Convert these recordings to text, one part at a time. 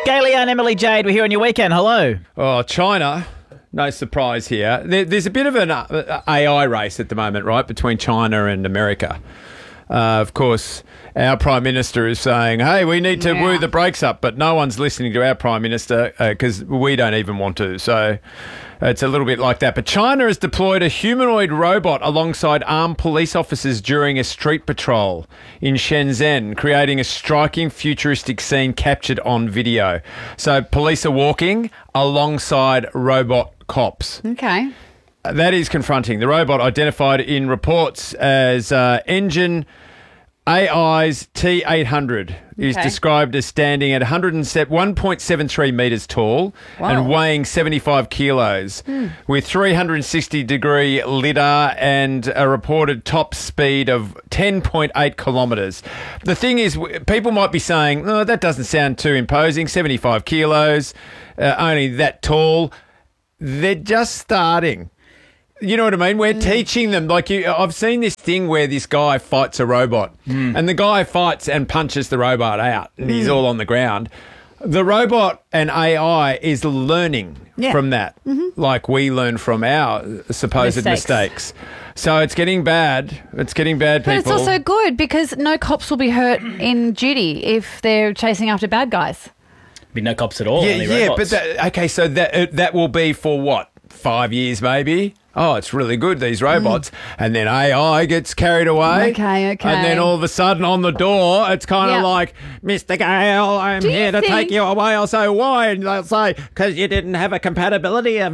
Gailey and Emily Jade, we're here on your weekend. Hello. Oh, China. No surprise here. There's a bit of an AI race at the moment, right, between China and America. Of course, our Prime Minister is saying, hey, we need to woo the brakes up, but no one's listening to our Prime Minister because we don't even want to. So it's a little bit like that. But China has deployed a humanoid robot alongside armed police officers during a street patrol in Shenzhen, creating a striking futuristic scene captured on video. So police are walking alongside robot cops. Okay. That is confronting. The robot, identified in reports as Engine AI's T800, is described as standing at 1.73 metres tall and weighing 75 kilos with 360-degree lidar and a reported top speed of 10.8 kilometres. The thing is, people might be saying, oh, that doesn't sound too imposing, 75 kilos, only that tall. They're just starting. You know what I mean? We're teaching them. I've seen this thing where this guy fights a robot and the guy fights and punches the robot out and he's all on the ground. The robot and AI is learning from that, like we learn from our supposed mistakes. So it's getting bad. It's getting bad, people. But it's also good because no cops will be hurt in duty if they're chasing after bad guys. Be no cops at all. Only robots. But so that will be for what? 5 years maybe? Oh, it's really good, these robots. And then AI gets carried away. Okay. And then all of a sudden on the door, it's kind of like, Mr. Gale, I'm here to take you away. I'll say, why? And they'll say, because you didn't have a compatibility of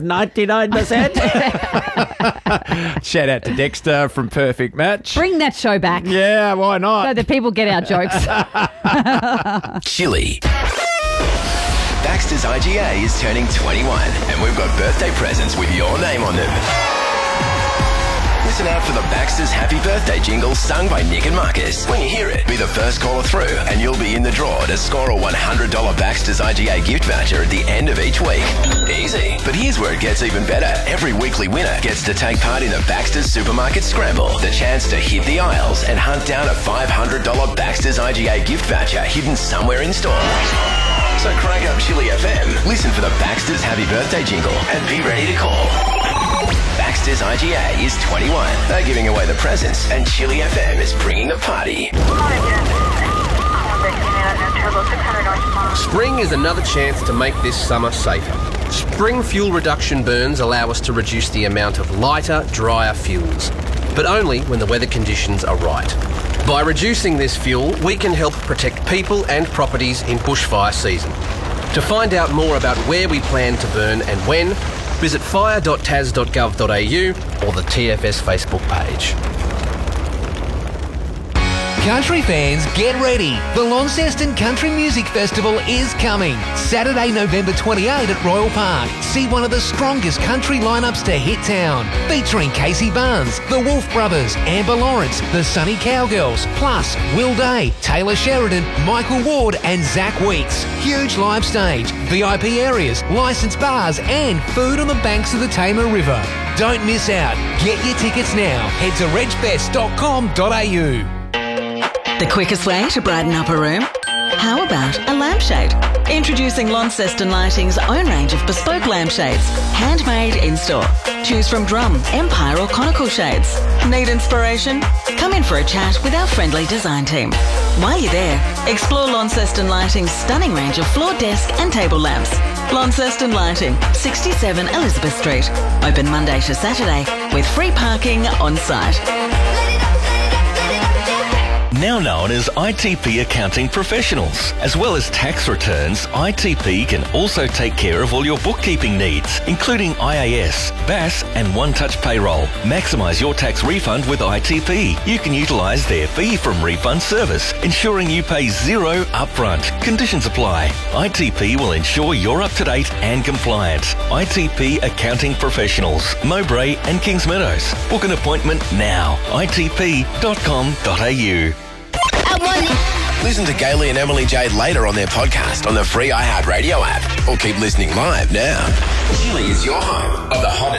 99%. Shout out to Dexter from Perfect Match. Bring that show back. Yeah, why not? So that people get our jokes. Chili. Baxter's IGA is turning 21 and we've got birthday presents with your name on them. Listen out for the Baxter's Happy Birthday jingle sung by Nick and Marcus. When you hear it, be the first caller through and you'll be in the draw to score a $100 Baxter's IGA gift voucher at the end of each week. Easy. But here's where it gets even better. Every weekly winner gets to take part in the Baxter's Supermarket Scramble, the chance to hit the aisles and hunt down a $500 Baxter's IGA gift voucher hidden somewhere in store. So crank up Chili FM, listen for the Baxter's Happy Birthday jingle, and be ready to call. Baxter's IGA is 21. They're giving away the presents, and Chili FM is bringing the party. Spring is another chance to make this summer safer. Spring fuel reduction burns allow us to reduce the amount of lighter, drier fuels, but only when the weather conditions are right. By reducing this fuel, we can help protect people and properties in bushfire season. To find out more about where we plan to burn and when, visit fire.tas.gov.au or the TFS Facebook page. Country fans, get ready. The Launceston Country Music Festival is coming. Saturday, November 28 at Royal Park. See one of the strongest country lineups to hit town. Featuring Casey Barnes, the Wolf Brothers, Amber Lawrence, the Sunny Cowgirls, plus Will Day, Taylor Sheridan, Michael Ward and Zach Weeks. Huge live stage, VIP areas, licensed bars and food on the banks of the Tamar River. Don't miss out. Get your tickets now. Head to regfest.com.au. The quickest way to brighten up a room? How about a lampshade? Introducing Launceston Lighting's own range of bespoke lampshades, handmade in-store. Choose from drum, empire or conical shades. Need inspiration? Come in for a chat with our friendly design team. While you're there, explore Launceston Lighting's stunning range of floor, desk and table lamps. Launceston Lighting, 67 Elizabeth Street. Open Monday to Saturday with free parking on site. Now known as ITP Accounting Professionals. As well as tax returns, ITP can also take care of all your bookkeeping needs, including IAS, BAS and One-Touch Payroll. Maximise your tax refund with ITP. You can utilise their fee from refund service, ensuring you pay zero upfront. Conditions apply. ITP will ensure you're up to date and compliant. ITP Accounting Professionals, Mowbray and Kings Meadows. Book an appointment now. itp.com.au. Listen to Gailey and Emily Jade later on their podcast on the free iHeartRadio app or keep listening live now. Chili is your home of the hottest